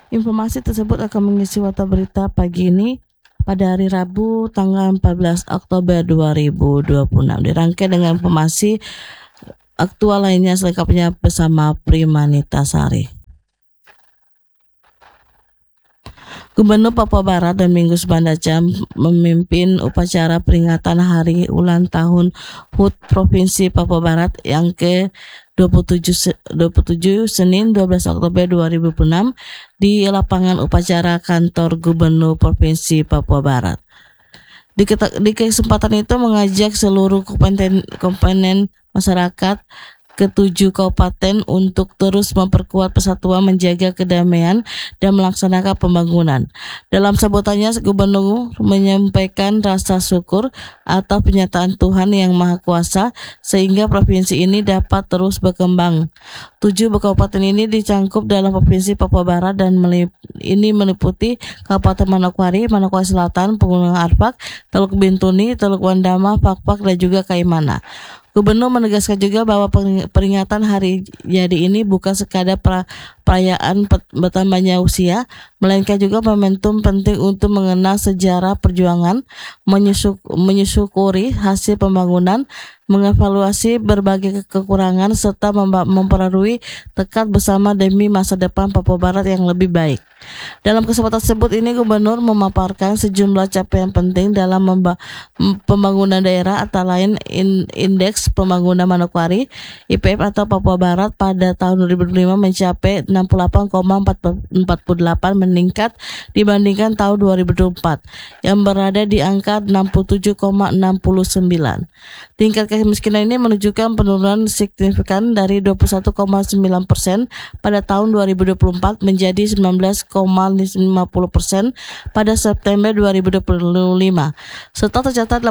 Informasi tersebut akan mengisi Warta Berita pagi ini pada hari Rabu tanggal 14 Oktober 2026. Dirangkai dengan informasi aktual lainnya selengkapnya bersama Primanita Sari. Gubernur Papua Barat Domingus Bandaca memimpin upacara peringatan hari ulang tahun HUT Provinsi Papua Barat yang ke-27 Senin 12 Oktober 2006 di lapangan upacara kantor Gubernur Provinsi Papua Barat. Di kesempatan itu mengajak seluruh komponen masyarakat ke-7 kabupaten untuk terus memperkuat persatuan, menjaga kedamaian, dan melaksanakan pembangunan. Dalam sambutannya, Gubernur menyampaikan rasa syukur atas penyataan Tuhan Yang Maha Kuasa sehingga provinsi ini dapat terus berkembang. 7 kabupaten ini dicangkup dalam Provinsi Papua Barat dan ini meliputi Kabupaten Manokwari, Manokwari Selatan, Pegunungan Arfak, Teluk Bintuni, Teluk Wandama, Fakfak, dan juga Kaimana. Gubernur menegaskan juga bahwa peringatan hari jadi ini bukan sekadar perayaan bertambahnya usia, melainkan juga momentum penting untuk mengenal sejarah perjuangan, menyukuri hasil pembangunan, mengevaluasi berbagai kekurangan, serta memperbarui tekad bersama demi masa depan Papua Barat yang lebih baik. Dalam kesempatan tersebut ini Gubernur memaparkan sejumlah capaian penting dalam pembangunan daerah, antara lain Indeks Pembangunan Manokwari IPM atau Papua Barat pada tahun 2005 mencapai 68,48 meningkat dibandingkan tahun 2024 yang berada di angka 67,69. Tingkat kemiskinan ini menunjukkan penurunan signifikan dari 21,9% pada tahun 2024 menjadi 19,50% pada September 2025, serta tercatat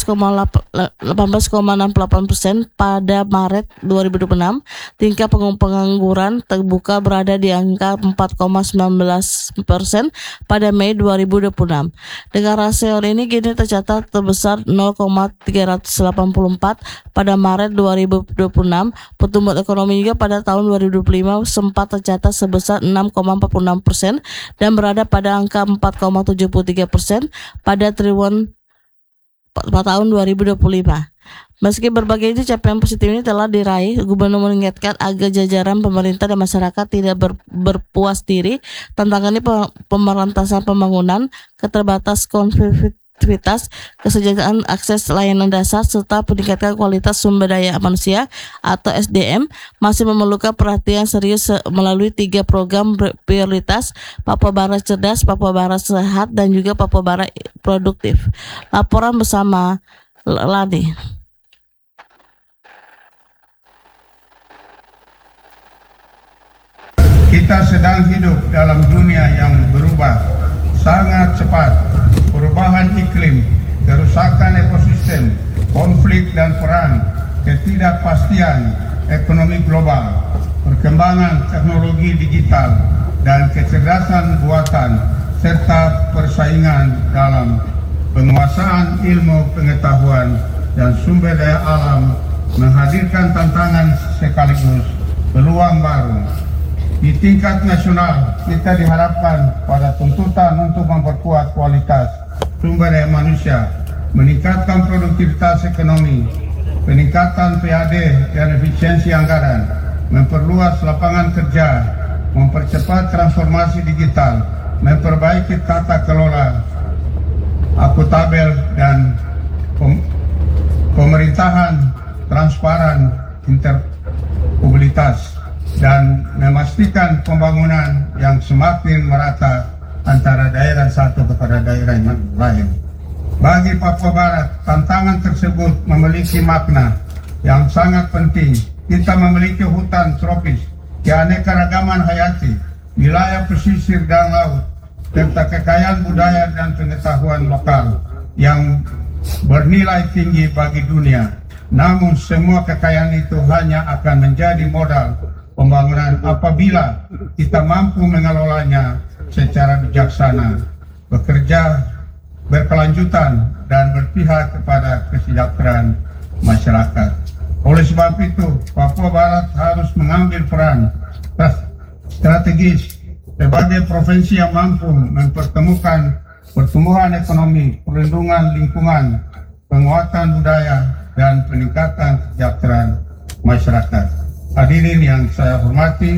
18,68% pada Maret 2026. Tingkat pengangguran terbuka berada di angka 4,19% pada Mei 2026. Dengan rasio ini kini tercatat terbesar 0,384 pada Maret 2026. Pertumbuhan ekonomi juga pada tahun 2025 sempat tercatat sebesar 6,46% dan berada pada angka 4,73% pada tahun 2025. Meski berbagai capaian positif ini telah diraih, Gubernur mengingatkan agar jajaran pemerintah dan masyarakat tidak berpuas diri. Tantangan ini pemerataan pembangunan, keterbatasan konektivitas, kesejahteraan akses layanan dasar, serta peningkatan kualitas sumber daya manusia atau SDM masih memerlukan perhatian serius melalui 3 program prioritas: Papua Barat Cerdas, Papua Barat Sehat, dan juga Papua Barat Produktif. Laporan bersama Lani. Kita sedang hidup dalam dunia yang berubah sangat cepat. Perubahan iklim, kerusakan ekosistem, konflik dan perang, ketidakpastian ekonomi global, perkembangan teknologi digital, dan kecerdasan buatan, serta persaingan dalam penguasaan ilmu pengetahuan dan sumber daya alam menghadirkan tantangan sekaligus peluang baru. Di tingkat nasional, kita diharapkan pada tuntutan untuk memperkuat kualitas sumber daya manusia, meningkatkan produktivitas ekonomi, peningkatan PAD dan efisiensi anggaran, memperluas lapangan kerja, mempercepat transformasi digital, memperbaiki tata kelola akuntabel dan pemerintahan transparan, interoperabilitas, dan memastikan pembangunan yang semakin merata antara daerah satu kepada daerah yang lain. Bagi Papua Barat, tantangan tersebut memiliki makna yang sangat penting. Kita memiliki hutan tropis, keanekaragaman hayati, wilayah pesisir dan laut, serta kekayaan budaya dan pengetahuan lokal yang bernilai tinggi bagi dunia. Namun semua kekayaan itu hanya akan menjadi modal pembangunan apabila kita mampu mengelolanya secara bijaksana, bekerja berkelanjutan, dan berpihak kepada kesejahteraan masyarakat. Oleh sebab itu, Papua Barat harus mengambil peran strategis Sebagai provinsi yang mampu mempertemukan pertumbuhan ekonomi, perlindungan lingkungan, penguatan budaya, dan peningkatan kesejahteraan masyarakat. Hadirin yang saya hormati,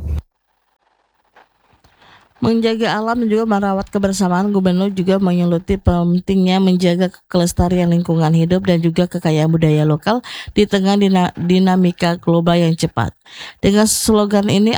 menjaga alam dan juga merawat kebersamaan, Gubernur juga menyeluti pentingnya menjaga kelestarian lingkungan hidup dan juga kekayaan budaya lokal di tengah dinamika global yang cepat. Dengan slogan ini,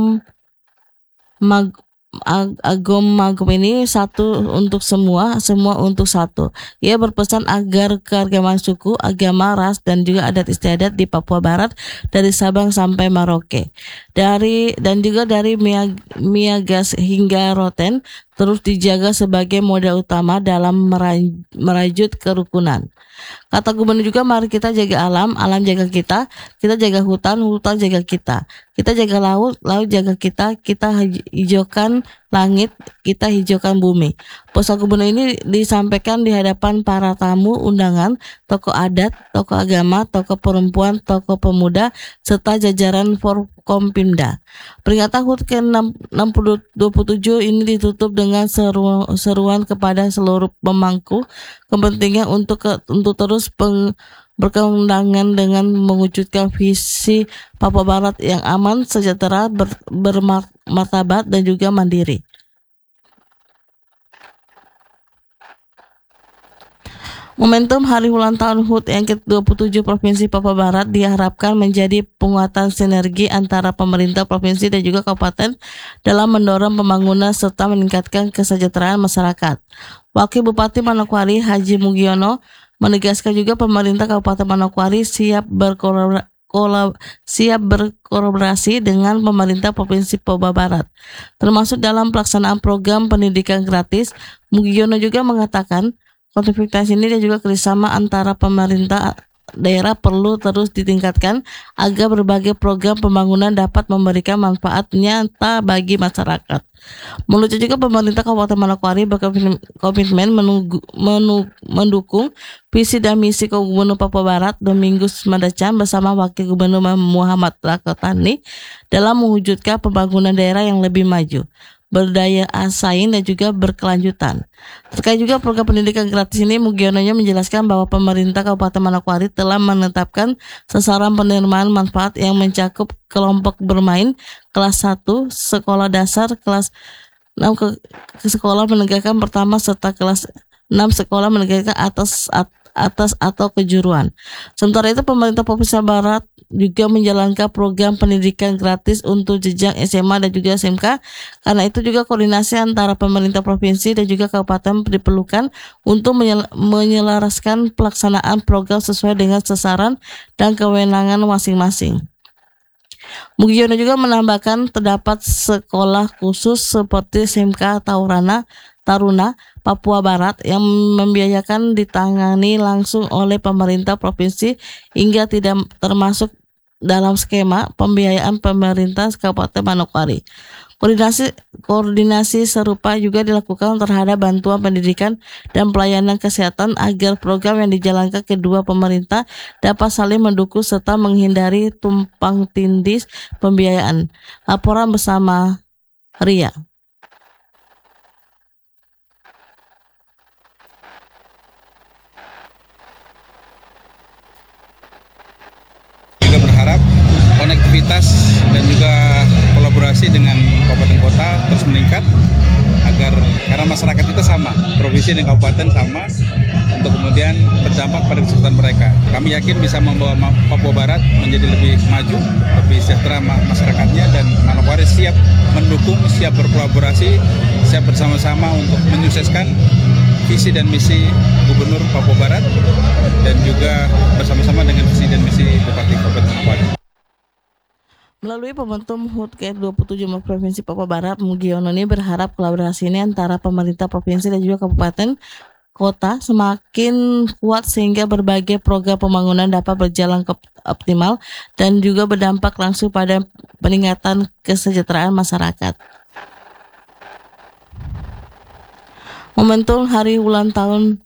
Agom ini satu untuk semua, semua untuk satu. Ia berpesan agar keagamaan suku, agama, ras, dan juga adat istiadat di Papua Barat dari Sabang sampai Merauke, dan juga dari Miagas hingga Roten terus dijaga sebagai modal utama dalam merajut kerukunan. Kata Gubernur juga, mari kita jaga alam, alam jaga kita jaga hutan, hutan jaga kita jaga laut, laut jaga kita hijaukan langit, kita hijaukan bumi. Pesan Gubernur ini disampaikan di hadapan para tamu undangan, tokoh adat, tokoh agama, tokoh perempuan, tokoh pemuda, serta jajaran Forkompimda. Peringatan HUT ke-27 ini ditutup dengan seruan kepada seluruh pemangku kepentingan untuk terus berkeundangan dengan mewujudkan visi Papua Barat yang aman, sejahtera, bermartabat, dan juga mandiri. Momentum hari ulang tahun HUT yang ke-27 Provinsi Papua Barat diharapkan menjadi penguatan sinergi antara pemerintah provinsi dan juga kabupaten dalam mendorong pembangunan serta meningkatkan kesejahteraan masyarakat. Wakil Bupati Manokwari Haji Mugiono menegaskan juga pemerintah Kabupaten Manokwari siap berkolaborasi dengan pemerintah Provinsi Papua Barat, termasuk dalam pelaksanaan program pendidikan gratis. Mugiono juga mengatakan konektivitas ini dan juga kerjasama antara pemerintah daerah perlu terus ditingkatkan agar berbagai program pembangunan dapat memberikan manfaat nyata bagi masyarakat. Menurut juga pemerintah Kabupaten Manokwari berkomitmen mendukung visi dan misi Gubernur Papua Barat Domingus Madacam bersama Wakil Gubernur Muhammad Rakotani dalam mewujudkan pembangunan daerah yang lebih maju, berdaya saing, dan juga berkelanjutan. Terkait juga program pendidikan gratis ini, Mugiono menjelaskan bahwa pemerintah Kabupaten Manokwari telah menetapkan sasaran penerimaan manfaat yang mencakup kelompok bermain kelas 1 sekolah dasar, kelas 6 ke sekolah menegakkan pertama, serta kelas 6 sekolah menegakkan atas atau kejuruan. Sementara itu, pemerintah Provinsi Barat juga menjalankan program pendidikan gratis untuk jenjang SMA dan juga SMK. Karena itu juga koordinasi antara pemerintah provinsi dan juga kabupaten diperlukan untuk menyelaraskan pelaksanaan program sesuai dengan sasaran dan kewenangan masing-masing. Mugiono juga menambahkan terdapat sekolah khusus seperti SMK Taruna Papua Barat yang membiayakan ditangani langsung oleh pemerintah provinsi hingga tidak termasuk dalam skema pembiayaan pemerintah Kabupaten Manokwari. Koordinasi serupa juga dilakukan terhadap bantuan pendidikan dan pelayanan kesehatan agar program yang dijalankan kedua pemerintah dapat saling mendukung serta menghindari tumpang tindih pembiayaan. Laporan bersama Ria. Juga berharap konektivitas dan juga kolaborasi dengan kabupaten kota terus meningkat karena masyarakat kita sama, provinsi dan kabupaten sama, untuk kemudian berdampak pada kesehatan mereka. Kami yakin bisa membawa Papua Barat menjadi lebih maju, lebih sejahtera masyarakatnya, dan Manokwari siap mendukung, siap berkolaborasi, siap bersama-sama untuk menyukseskan visi dan misi Gubernur Papua Barat dan juga bersama-sama dengan visi dan misi Bupati Kabupaten Manokwari. Melalui pembentuk HUT ke-27 Provinsi Papua Barat, Mugiono berharap kolaborasi ini antara pemerintah provinsi dan juga kabupaten kota semakin kuat sehingga berbagai program pembangunan dapat berjalan optimal dan juga berdampak langsung pada peningkatan kesejahteraan masyarakat. Momentum hari ulang tahun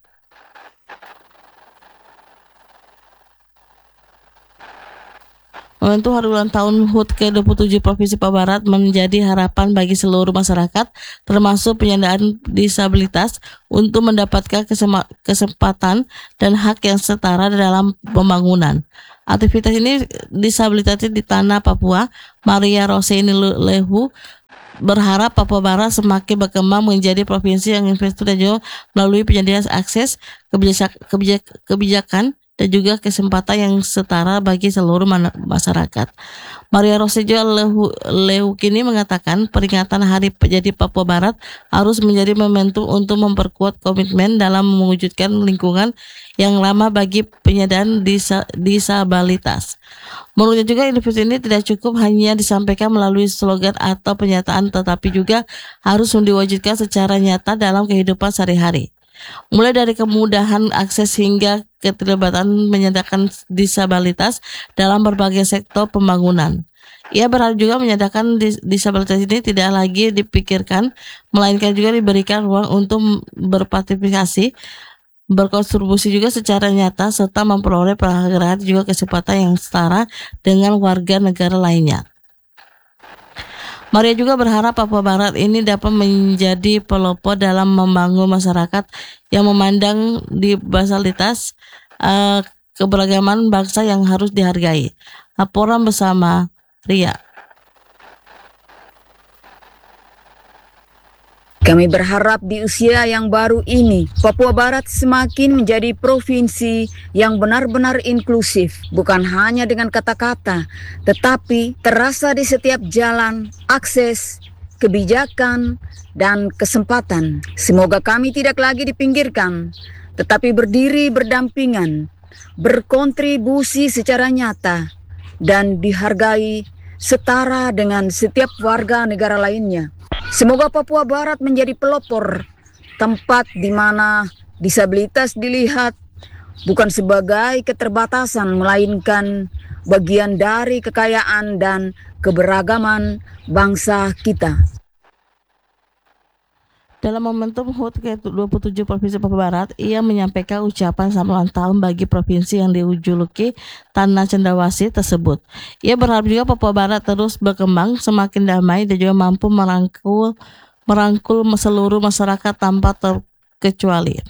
Momentum hari ulang tahun HUT ke-27 Provinsi Papua Barat menjadi harapan bagi seluruh masyarakat, termasuk penyandang disabilitas, untuk mendapatkan kesempatan dan hak yang setara dalam pembangunan. Aktivitas ini disabilitas di Tanah Papua, Maria Roseni Lehu, berharap Papua Barat semakin berkembang menjadi provinsi yang investor dan juga melalui penyediaan akses kebijakan dan juga kesempatan yang setara bagi seluruh masyarakat. Maria Rosejo Lehu kini mengatakan peringatan Hari Jadi Papua Barat harus menjadi momentum untuk memperkuat komitmen dalam mewujudkan lingkungan yang ramah bagi penyandang disabilitas. Menurutnya juga investasi ini tidak cukup hanya disampaikan melalui slogan atau pernyataan, tetapi juga harus diwujudkan secara nyata dalam kehidupan sehari-hari. Mulai dari kemudahan akses hingga keterlibatan penyandang disabilitas dalam berbagai sektor pembangunan. Ia berharap juga menyatakan disabilitas ini tidak lagi dipikirkan, melainkan juga diberikan ruang untuk berpartisipasi, berkontribusi juga secara nyata, serta memperoleh penghargaan juga kesempatan yang setara dengan warga negara lainnya. Maria juga berharap Papua Barat ini dapat menjadi pelopor dalam membangun masyarakat yang memandang disabilitas keberagaman bangsa yang harus dihargai. Laporan bersama Ria. Kami berharap di usia yang baru ini, Papua Barat semakin menjadi provinsi yang benar-benar inklusif, bukan hanya dengan kata-kata, tetapi terasa di setiap jalan, akses, kebijakan, dan kesempatan. Semoga kami tidak lagi dipinggirkan, tetapi berdiri berdampingan, berkontribusi secara nyata, dan dihargai setara dengan setiap warga negara lainnya. Semoga Papua Barat menjadi pelopor, tempat di mana disabilitas dilihat bukan sebagai keterbatasan, melainkan bagian dari kekayaan dan keberagaman bangsa kita. Dalam momentum HUT ke-27 Provinsi Papua Barat, ia menyampaikan ucapan selamat ulang tahun bagi provinsi yang dijuluki Tanah Cendrawasih tersebut. Ia berharap juga Papua Barat terus berkembang, semakin damai, dan juga mampu merangkul seluruh masyarakat tanpa terkecuali.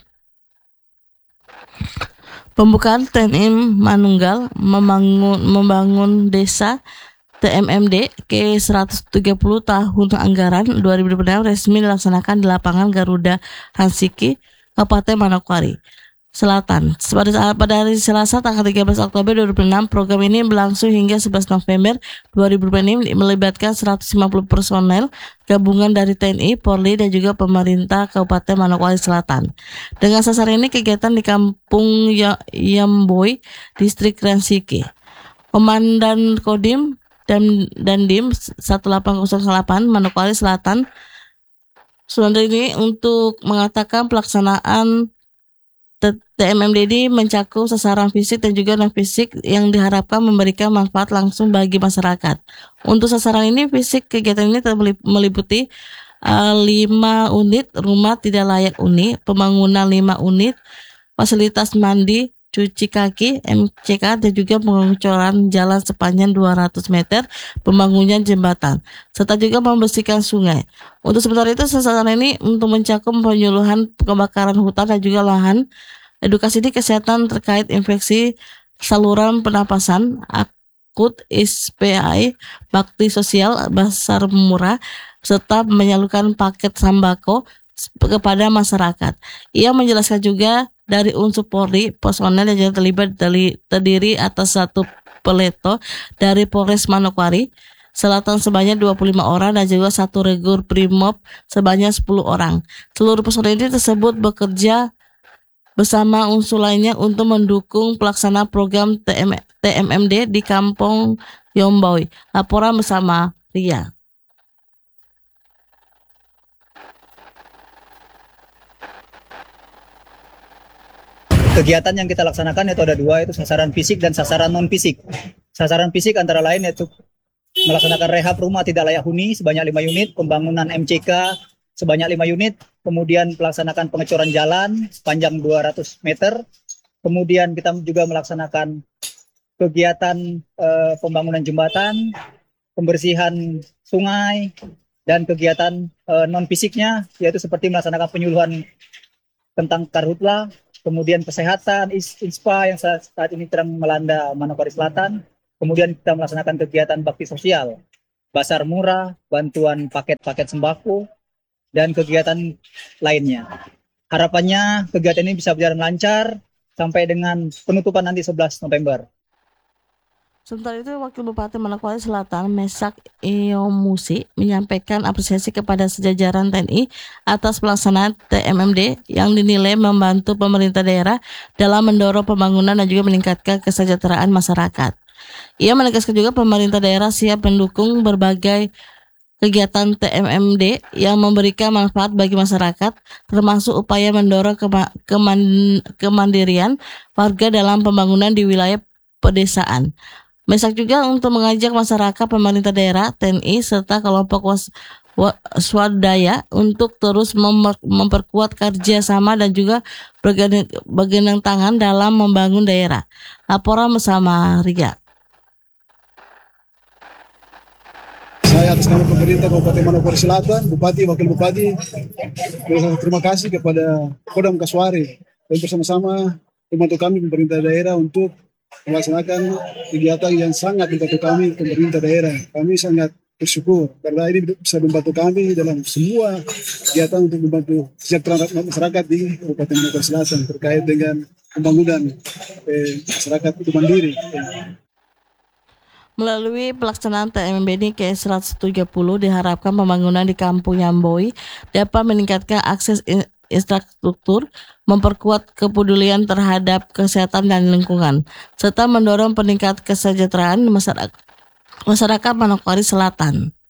Pembukaan TNI Manunggal membangun desa TMMD ke-130 tahun anggaran 2026 resmi dilaksanakan di lapangan Garuda Hansiki, Kabupaten Manokwari Selatan. Pada hari Selasa tanggal 13 Oktober 2026, program ini berlangsung hingga 11 November 2026, melibatkan 150 personel gabungan dari TNI, Polri, dan juga pemerintah Kabupaten Manokwari Selatan. Dengan sasaran ini, kegiatan di Kampung Yamboy, Distrik Hansiki. Komandan Kodim dan DIM 1808 Manokwari Selatan sudah ini untuk mengatakan pelaksanaan TMMD ini mencakup sasaran fisik dan juga non fisik yang diharapkan memberikan manfaat langsung bagi masyarakat. Untuk sasaran ini fisik, kegiatan ini meliputi 5 unit rumah tidak layak huni, pembangunan 5 unit fasilitas mandi, cuci kaki, MCK, dan juga pengecoran jalan sepanjang 200 meter, pembangunan jembatan, serta juga membersihkan sungai. Untuk sementara itu, sasaran ini untuk mencakup penyuluhan kebakaran hutan dan juga lahan, edukasi di kesehatan terkait infeksi saluran pernapasan akut, SPI, bakti sosial, pasar murah, serta menyalurkan paket sembako kepada masyarakat. Ia menjelaskan juga dari unsur Polri, personel yang terlibat terdiri atas 1 peleto dari Polres Manokwari Selatan sebanyak 25 orang dan juga 1 regur Brimob sebanyak 10 orang. Seluruh personel ini tersebut bekerja bersama unsur lainnya untuk mendukung pelaksanaan program TMMD di Kampung Yomboy. Laporan bersama Ria. Kegiatan yang kita laksanakan itu ada 2, itu sasaran fisik dan sasaran non fisik. Sasaran fisik antara lain yaitu melaksanakan rehab rumah tidak layak huni sebanyak 5 unit, pembangunan MCK sebanyak 5 unit, kemudian melaksanakan pengecoran jalan sepanjang 200 meter, kemudian kita juga melaksanakan kegiatan pembangunan jembatan, pembersihan sungai, dan kegiatan non fisiknya yaitu seperti melaksanakan penyuluhan tentang karhutla, kemudian kesehatan, ISPA yang saat ini sedang melanda Manokwari Selatan, kemudian kita melaksanakan kegiatan bakti sosial, basar murah, bantuan paket-paket sembako, dan kegiatan lainnya. Harapannya kegiatan ini bisa berjalan lancar sampai dengan penutupan nanti 11 November. Sementara itu, Wakil Bupati Manokwari Selatan Mesak Iyomusi menyampaikan apresiasi kepada sejajaran TNI atas pelaksanaan TMMD yang dinilai membantu pemerintah daerah dalam mendorong pembangunan dan juga meningkatkan kesejahteraan masyarakat. Ia menegaskan juga pemerintah daerah siap mendukung berbagai kegiatan TMMD yang memberikan manfaat bagi masyarakat, termasuk upaya mendorong kemandirian warga dalam pembangunan di wilayah pedesaan. Mesak juga untuk mengajak masyarakat, pemerintah daerah, TNI, serta kelompok swadaya untuk terus memperkuat kerjasama dan juga bergandeng tangan dalam membangun daerah. Laporan bersama Ria. Saya atas nama pemerintah Kabupaten Manokwari Selatan, Bupati, Wakil Bupati, terima kasih kepada Kodam Kasuari dan bersama-sama membantu kami pemerintah daerah untuk melaksanakan kegiatan yang sangat membantu kami pemerintah daerah. Kami sangat bersyukur karena ini bisa membantu kami dalam semua kegiatan untuk membantu kesejahteraan masyarakat di Kabupaten Manokwari Selatan terkait dengan pembangunan masyarakat itu mandiri. Melalui pelaksanaan TMMD ke-130 diharapkan pembangunan di Kampung Yamboi dapat meningkatkan akses infrastruktur, memperkuat kepedulian terhadap kesehatan dan lingkungan, serta mendorong peningkatan kesejahteraan masyarakat Manokwari Selatan.